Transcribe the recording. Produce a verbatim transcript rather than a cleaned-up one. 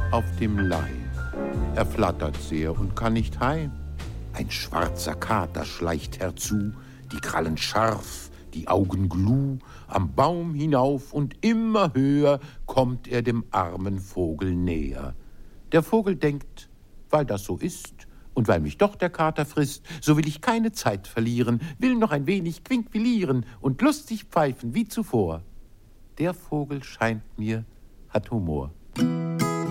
auf dem Leib. Er flattert sehr und kann nicht heim. Ein schwarzer Kater schleicht herzu, die Krallen scharf, die Augen gluh, am Baum hinauf und immer höher kommt er dem armen Vogel näher. Der Vogel denkt, weil das so ist und weil mich doch der Kater frisst, so will ich keine Zeit verlieren, will noch ein wenig quinkvilieren und lustig pfeifen wie zuvor. Der Vogel scheint mir, hat Humor.